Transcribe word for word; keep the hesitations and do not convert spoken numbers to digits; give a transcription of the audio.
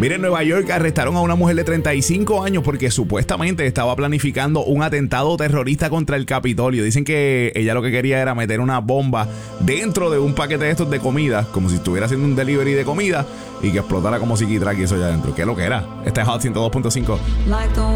Miren, en Nueva York arrestaron a una mujer de treinta y cinco años porque supuestamente estaba planificando un atentado terrorista contra el Capitolio. Dicen que ella lo que quería era meter una bomba dentro de un paquete de estos de comida, como si estuviera haciendo un delivery de comida, y que explotara como psiquitrack y eso allá adentro. ¿Qué es lo que era? Este es Hot ciento dos punto cinco.